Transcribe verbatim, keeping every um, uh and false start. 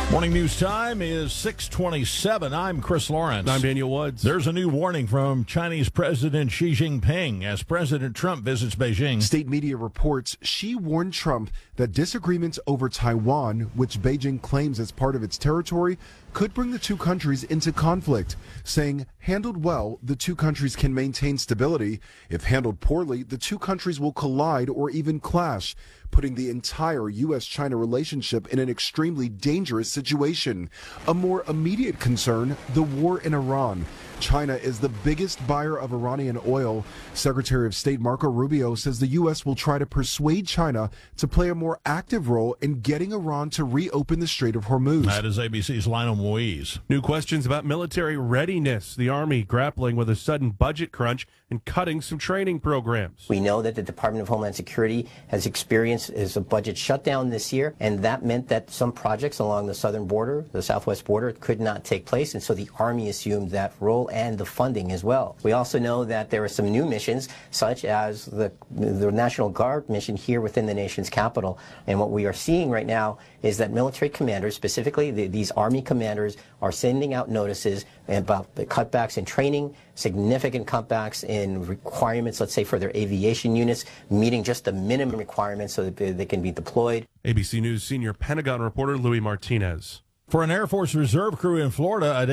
Morning news time is six twenty-seven. I'm Chris Lawrence. I'm Daniel Woods. There's a new warning from Chinese President Xi Jinping as President Trump visits Beijing. State media reports Xi warned Trump that disagreements over Taiwan, which Beijing claims as part of its territory, could bring the two countries into conflict, saying, handled well, the two countries can maintain stability. If handled poorly, the two countries will collide or even clash, putting the entire U S China relationship in an extremely dangerous situation. A more immediate concern, the war in Iran. China is the biggest buyer of Iranian oil. Secretary of State Marco Rubio says the U S will try to persuade China to play a more active role in getting Iran to reopen the Strait of Hormuz. That is A B C's Lionel Moise. New questions about military readiness. The Army grappling with a sudden budget crunch and cutting some training programs. We know that the Department of Homeland Security has experienced is a budget shutdown this year, and that meant that some projects along the southern border, the southwest border, could not take place, and so the Army assumed that role and the funding as well. We also know that there are some new missions, such as the, the National Guard mission here within the nation's capital, and what we are seeing right now is that military commanders, specifically the, these Army commanders, are sending out notices about the cutbacks in training, significant cutbacks in requirements, let's say, for their aviation units, meeting just the minimum requirements so that they can be deployed. A B C News senior Pentagon reporter Louis Martinez. For an Air Force Reserve crew in Florida, a